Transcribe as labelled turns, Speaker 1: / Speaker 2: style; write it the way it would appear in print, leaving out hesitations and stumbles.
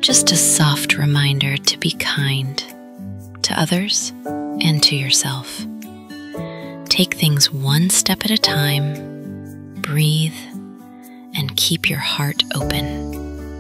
Speaker 1: just a soft reminder to be kind to others and to yourself. Take things one step at a time, breathe, and keep your heart open.